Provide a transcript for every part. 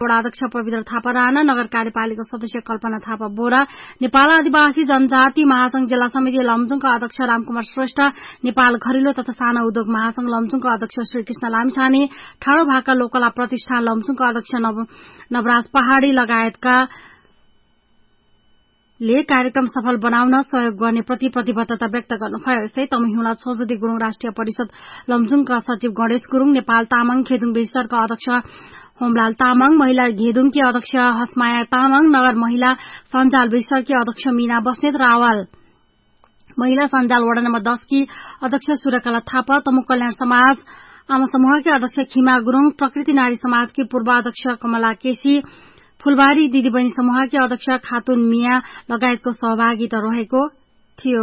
वडा अध्यक्ष पवित्र थापा राणा, नगर कार्यपालिका सदस्य कल्पना थापा बोरा, नेपाल आदिवासी जनजाति महासंघ जिल्ला समिति लमजुङका अध्यक्ष रामकुमार श्रेष्ठ, नेपाल घरेलु तथा साना उद्योग महासंघ लमजुङका अध्यक्ष श्रीकृष्ण लामिछाने, ठाडो भाका लोकला प्रतिष्ठान लमजुङका अध्यक्ष नवराज पहाड़ी लगायतका ले कार्यक्रम सफल बनाउन सहयोग गर्ने प्रति प्रतिबद्धता व्यक्त गर्नुभयो। यस्तै तमहिउला छोजुदी गुरूङ राष्ट्रिय परिषद लमजुङका सचिव गणेश गुरूङ, नेपाल तामाङ खेदुङ बेसिसरका अध्यक्ष होमलाल तामाङ, महिला घेदुङकी अध्यक्ष हसमाया तामाङ, नगर महिला सञ्जाल बेसिसरकी अध्यक्ष मीना बस्नेत रावल, महिला सञ्जाल वडा नम्बर 10 की अध्यक्ष सूर्यकला थापा, तमु कल्याण समाज आमा समूहकी अध्यक्ष खिमा गुरूङ, प्रकृति नारी समाजकी पूर्व अध्यक्ष कमला केसी, फुलबारी दिदीबहिनी समूहकी अध्यक्ष खातुन मिया लगायतको सहभागिता रहेको थियो।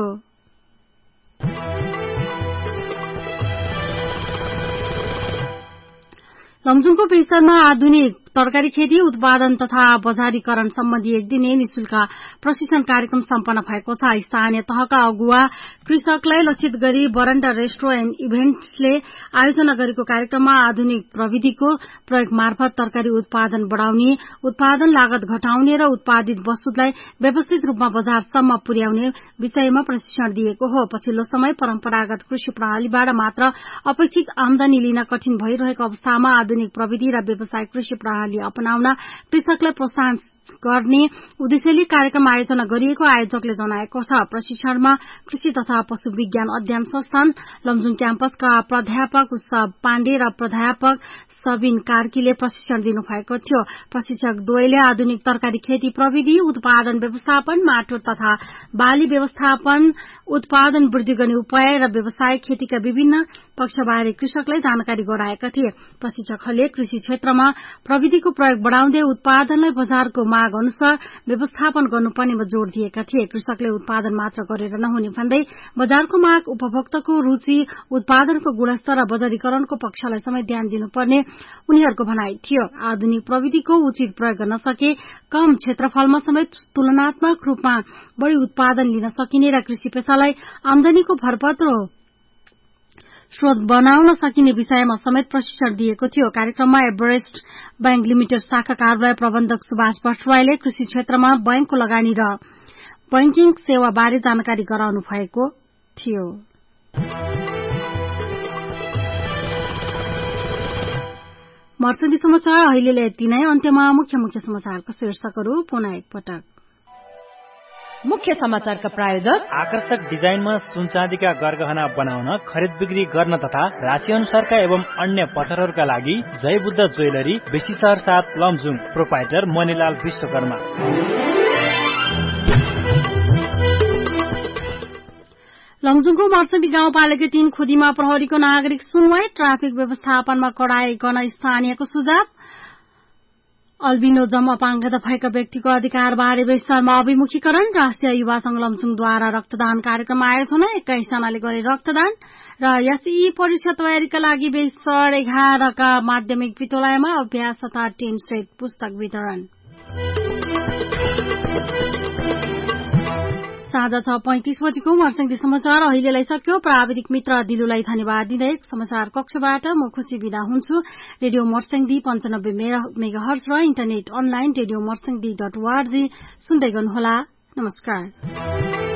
लमजुङको बेसिसरमा आधुनिक तरकारी खेती उत्पादन तथा बजारीकरण सम्बन्धी एक दिने निशुल्क प्रशिक्षण कार्यक्रम सम्पन्न भएको छ। स्थानीय तहका अगुवा कृषकलाई लक्षित गरी बरण्डा रेस्ट्रो एण्ड इभेन्ट्सले आयोजना गरेको कार्यक्रममा आधुनिक प्रविधिको प्रयोग मार्फत तरकारी उत्पादन बढ़ाउने, उत्पादन लागत घटाउने र उत्पादित वस्तुलाई व्यवस्थित रूपमा बजारसम्म पुर्याउने विषयमा प्रशिक्षण दिएको हो। पछिल्लो समय परम्परागत कृषि प्रणालीबाट मात्र अपेक्षित आमदानी लिन कठिन भइरहेको अवस्थामा आधुनिक प्रविधि र व्यावसायिक कृषि प्रणाली अपनाउन कृषकलाई प्रोत्साहन गर्ने उद्देश्यले कार्यक्रम आयोजना गरिएको आयोजकले जनाएको छ। प्रशिक्षणमा कृषि तथा पशु विज्ञान अध्ययन संस्थान लमजुङ क्याम्पसका प्राध्यापक उत्सव पाण्डे र प्राध्यापक सबिन कार्कीले प्रशिक्षण दिनुभएको थियो। प्रशिक्षक द्वयले आधुनिक तरकारी खेती प्रविधि, उत्पादन व्यवस्थापन, माटो तथा बाली व्यवस्थापन, उत्पादन वृद्धि गर्ने उपाय र व्यावसायिक खेतीका विभिन्न पक्षबारे कृषकलाई जानकारी गराएका थिए। प्रशिक्षकहरूले कृषि क्षेत्रमा प्रविधिको प्रयोग बढ़ाउँदै उत्पादनलाई बजारको माग अनुसार व्यवस्थापन गर्नुपर्नेमा जोड़ दिएका थिए। कृषकले उत्पादन मात्र गरेर नहुने भन्दै बजारको माग, उपभोक्ताको रूचि, उत्पादनको गुणस्तर र बजारीकरणको पक्षलाई समेत ध्यान दिनुपर्ने उनीहरूको भनाई थियो। आधुनिक प्रविधिको उचित प्रयोग गर्न सके कम क्षेत्रफलमा समेत तुलनात्मक रूपमा बढ़ी उत्पादन लिन सकिने र कृषि पेशालाई आमदानीको भरपर्दो स्रोत बनाउन सकिने विषयमा समेत प्रशिक्षण दिएको थियो। कार्यक्रममा एभरेस्ट बैंक लिमिटेड शाखा कार्यालय प्रबन्धक सुभाष भट्टराईले कृषि क्षेत्रमा बैंकको लगानी र बैंकिङ सेवाबारे जानकारी गराउनु भएको थियो। मर्सदी समाचार अहिलेलाई यति नै। अन्त्यमा मुख्य मुख्य समाचारको शीर्षकहरू पुनः एकपटक। मुख्य समाचारका प्रायोजक आकर्षक डिजाइनमा सुनचाँदीका गरगहना बनाउन, खरिद बिक्री गर्न तथा राशि अनुसारका एवं अन्य पत्थरहरूका लागि जय बुद्ध ज्वेलरी, बेसिसर 7 लमजुङ, प्रोपाइटर मणिलाल विश्वकर्मा। लमजुङको मर्सदी गाउँपालिका 3 खुदीमा प्रहरीको नागरिक सुनवाई, ट्राफिक व्यवस्थापनमा कडाई गर्न स्थानीयको सुझाव, अल्बिनोजम अपाङ्गता भएका व्यक्तिको अधिकारबारे बेसिसरमा अभिमुखीकरण, राष्ट्रिय युवा संघ लमजुङद्वारा रक्तदान कार्यक्रम आयोजना, 21 जनाले गरे रक्तदान र एसई परीक्षा तयारीका लागि बेसिसर 11 का माध्यमिक विद्यालयमा अभ्यास तथा टिन सेट पुस्तक वितरण। साँझ 6:35 बजेको मर्सिङदी समाचार अहिलेलाई सक्यो। प्राविधिक मित्र दिलुलाई धन्यवाद दिँदै समाचार कक्षबाट म खुशी बिदा हुन्छु। रेडियो मर्सिङदी 95 मेगाहर्ज र इन्टरनेट अनलाइन रेडियो मर्सिङदी.org सुन्दै गर्नुहोला। नमस्कार।